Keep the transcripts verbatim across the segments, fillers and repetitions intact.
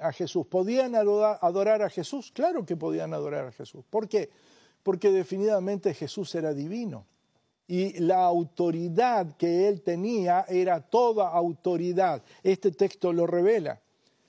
a Jesús. ¿Podían adorar a Jesús? Claro que podían adorar a Jesús. ¿Por qué? Porque definitivamente Jesús era divino. Y la autoridad que él tenía era toda autoridad. Este texto lo revela.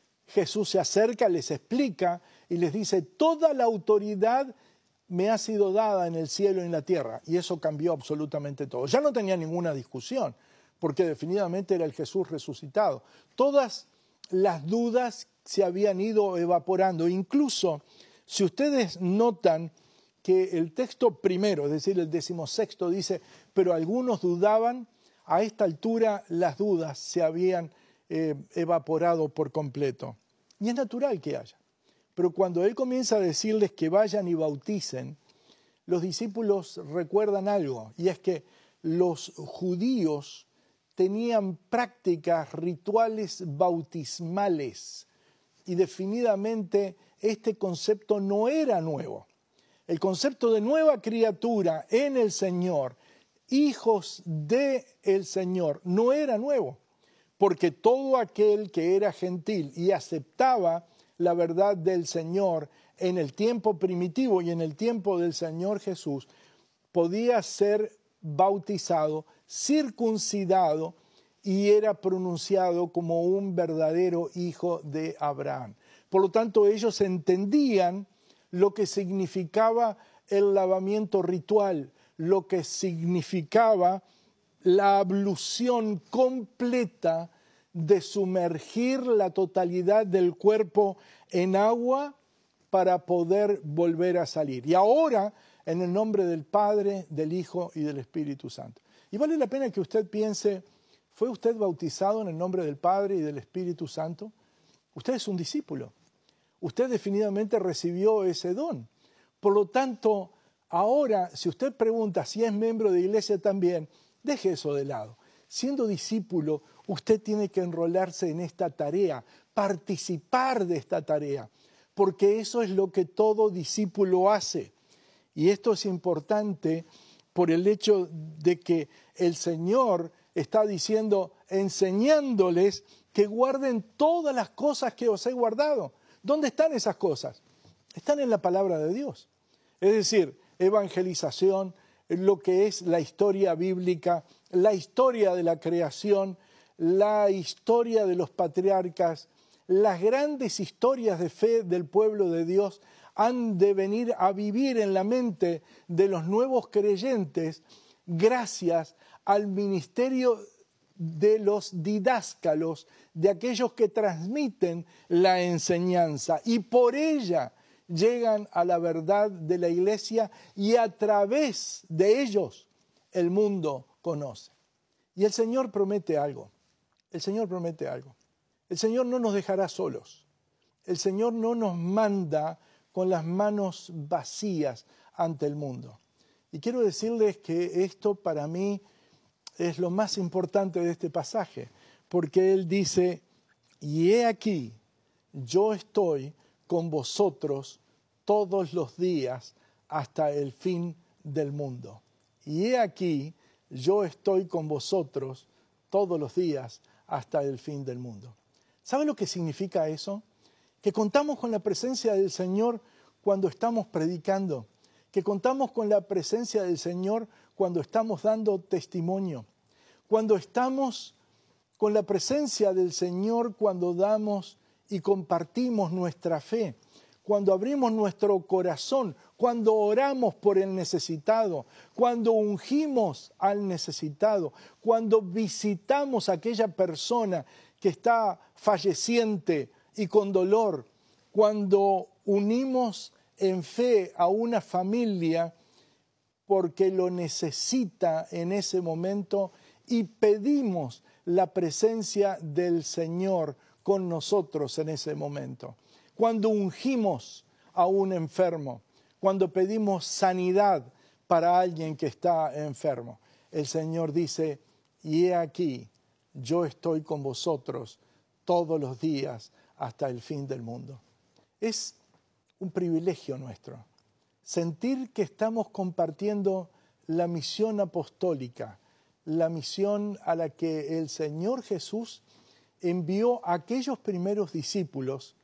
Jesús se acerca, les explica y les dice, toda la autoridad me ha sido dada en el cielo y en la tierra. Y eso cambió absolutamente todo. Ya no tenía ninguna discusión, porque definitivamente era el Jesús resucitado. Todas las dudas se habían ido evaporando. Incluso, si ustedes notan que el texto primero, es decir, el decimosexto, dice, pero algunos dudaban, a esta altura las dudas se habían eh, evaporado por completo. Y es natural que haya. Pero cuando él comienza a decirles que vayan y bauticen, los discípulos recuerdan algo, y es que los judíos tenían prácticas rituales bautismales, y definidamente este concepto no era nuevo. El concepto de nueva criatura en el Señor, hijos del Señor, no era nuevo, porque todo aquel que era gentil y aceptaba la verdad del Señor en el tiempo primitivo y en el tiempo del Señor Jesús, podía ser bautizado, circuncidado y era pronunciado como un verdadero hijo de Abraham. Por lo tanto, ellos entendían lo que significaba el lavamiento ritual, lo que significaba la ablución completa de sumergir la totalidad del cuerpo en agua para poder volver a salir. Y ahora, en el nombre del Padre, del Hijo y del Espíritu Santo. Y vale la pena que usted piense, ¿fue usted bautizado en el nombre del Padre y del Espíritu Santo? Usted es un discípulo. Usted definitivamente recibió ese don. Por lo tanto, ahora, si usted pregunta si es miembro de iglesia también, deje eso de lado. Siendo discípulo, usted tiene que enrolarse en esta tarea, participar de esta tarea, porque eso es lo que todo discípulo hace. Y esto es importante por el hecho de que el Señor está diciendo, enseñándoles que guarden todas las cosas que os he guardado. ¿Dónde están esas cosas? Están en la palabra de Dios. Es decir, evangelización, lo que es la historia bíblica, la historia de la creación, la historia de los patriarcas, las grandes historias de fe del pueblo de Dios han de venir a vivir en la mente de los nuevos creyentes gracias al ministerio de los didáscalos, de aquellos que transmiten la enseñanza y por ella llegan a la verdad de la iglesia y a través de ellos el mundo conoce. Y el Señor promete algo, el Señor promete algo. El Señor no nos dejará solos, el Señor no nos manda con las manos vacías ante el mundo. Y quiero decirles que esto para mí es lo más importante de este pasaje, porque Él dice, y he aquí, yo estoy con vosotros todos los días hasta el fin del mundo. Y he aquí, yo estoy con vosotros todos los días hasta el fin del mundo. ¿Sabe lo que significa eso? Que contamos con la presencia del Señor cuando estamos predicando, que contamos con la presencia del Señor cuando estamos dando testimonio, cuando estamos con la presencia del Señor cuando damos y compartimos nuestra fe, cuando abrimos nuestro corazón, cuando oramos por el necesitado, cuando ungimos al necesitado, cuando visitamos a aquella persona que está falleciente y con dolor, cuando unimos en fe a una familia porque lo necesita en ese momento y pedimos la presencia del Señor con nosotros en ese momento. Cuando ungimos a un enfermo, cuando pedimos sanidad para alguien que está enfermo, el Señor dice, y he aquí, yo estoy con vosotros todos los días hasta el fin del mundo. Es un privilegio nuestro sentir que estamos compartiendo la misión apostólica, la misión a la que el Señor Jesús envió a aquellos primeros discípulos